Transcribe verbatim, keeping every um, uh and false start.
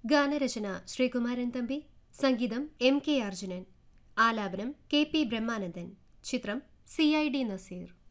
ഗാനരചന ശ്രീകുമാരൻ തമ്പി, സംഗീതം M K Arjunan, ആലാപനം കെ പി ബ്രഹ്മാനന്ദൻ. ചിത്രം സി ഐ ഡി നസീർ.